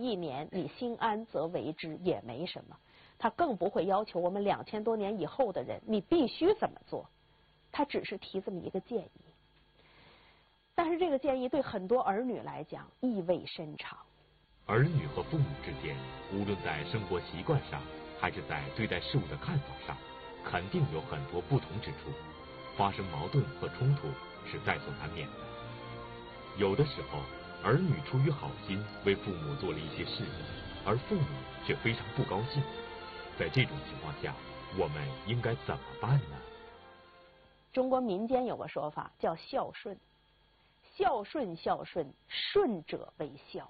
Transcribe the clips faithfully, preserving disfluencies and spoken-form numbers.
一年，你心安则为之，也没什么。他更不会要求我们两千多年以后的人，你必须怎么做。他只是提这么一个建议。但是这个建议对很多儿女来讲意味深长。 儿女和父母之间，无论在生活习惯上，还是在对待事物的看法上，肯定有很多不同之处，发生矛盾和冲突是在所难免的。有的时候，儿女出于好心为父母做了一些事，而父母却非常不高兴。在这种情况下，我们应该怎么办呢？ 中国民间有个说法叫孝顺，孝顺孝顺，顺者为孝。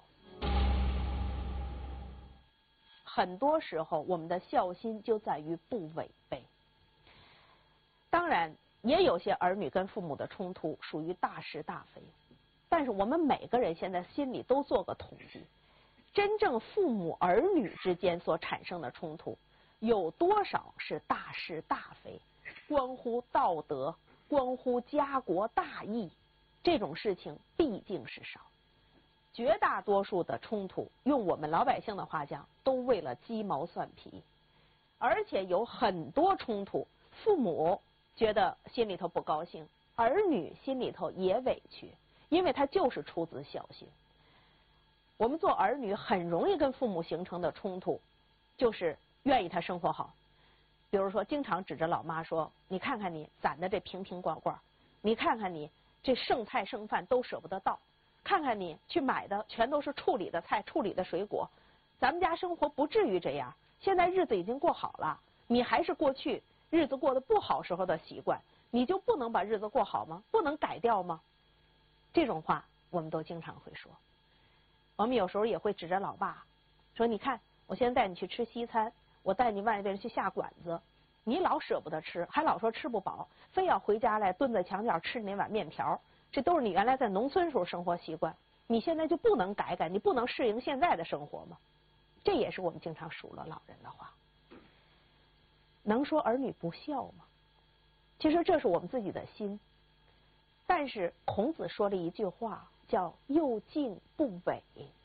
很多时候我们的孝心就在于不违背。当然也有些儿女跟父母的冲突属于大是大非，但是我们每个人现在心里都做个统计，真正父母儿女之间所产生的冲突有多少是大是大非，关乎道德，关乎家国大义，这种事情毕竟是少。绝大多数的冲突，用我们老百姓的话讲，都为了鸡毛蒜皮。而且有很多冲突，父母觉得心里头不高兴，儿女心里头也委屈，因为他就是出自孝心。我们做儿女很容易跟父母形成的冲突，就是愿意他生活好。比如说经常指着老妈说，你看看你攒的这瓶瓶罐罐，你看看你这剩菜剩饭都舍不得倒，看看你去买的全都是处理的菜处理的水果，咱们家生活不至于这样，现在日子已经过好了，你还是过去日子过得不好时候的习惯，你就不能把日子过好吗？不能改掉吗？这种话我们都经常会说。我们有时候也会指着老爸说，你看我现在带你去吃西餐，我带你外边去下馆子，你老舍不得吃，还老说吃不饱，非要回家来蹲在墙角吃那碗面条，这都是你原来在农村时候生活习惯，你现在就不能改改，你不能适应现在的生活吗？这也是我们经常数落老人的话。能说儿女不孝吗？其实这是我们自己的心。但是孔子说了一句话叫又敬不违，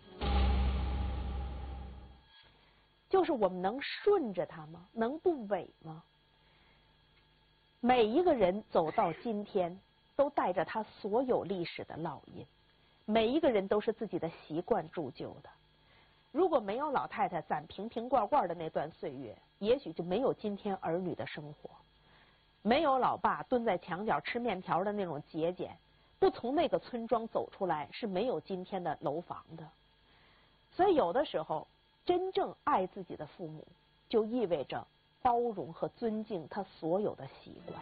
就是我们能顺着他吗？能不违吗？每一个人走到今天都带着他所有历史的烙印，每一个人都是自己的习惯铸就的。如果没有老太太攒瓶瓶罐罐的那段岁月，也许就没有今天儿女的生活，没有老爸蹲在墙角吃面条的那种节俭，不从那个村庄走出来是没有今天的楼房的。所以有的时候真正爱自己的父母，就意味着包容和尊敬他所有的习惯。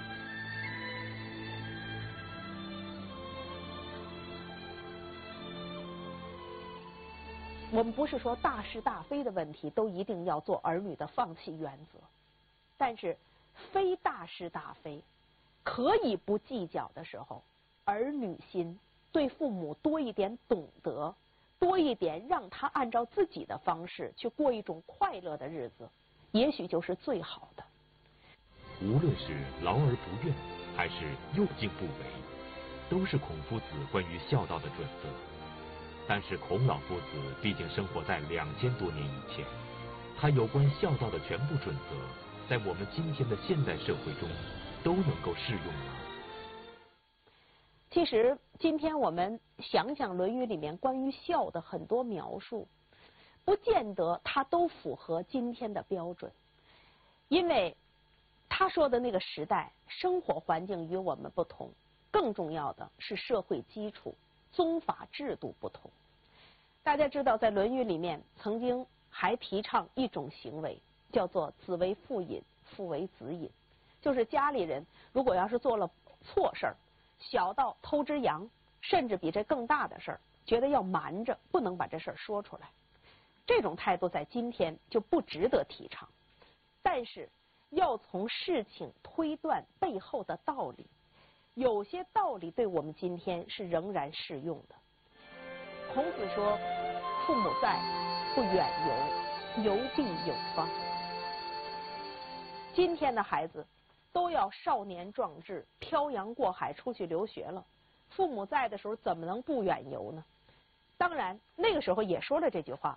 我们不是说大是大非的问题都一定要做儿女的放弃原则，但是非大是大非可以不计较的时候，儿女心对父母多一点懂得，多一点让他按照自己的方式去过一种快乐的日子，也许就是最好的。 无论是劳而不怨，还是又敬不违，都是孔夫子关于孝道的准则。但是孔老夫子毕竟生活在两千多年以前，他有关孝道的全部准则，在我们今天的现代社会中都能够适用吗？ 其实今天我们想想《论语》里面关于孝的很多描述，不见得它都符合今天的标准，因为他说的那个时代生活环境与我们不同，更重要的是社会基础宗法制度不同。大家知道在《论语》里面曾经还提倡一种行为，叫做子为父隐，父为子隐，就是家里人如果要是做了错事儿，小到偷只羊，甚至比这更大的事儿，觉得要瞒着，不能把这事儿说出来。这种态度在今天就不值得提倡，但是要从事情推断背后的道理，有些道理对我们今天是仍然适用的。孔子说，父母在，不远游，游必有方。今天的孩子都要少年壮志，漂洋过海出去留学了，父母在的时候怎么能不远游呢？当然那个时候也说了这句话，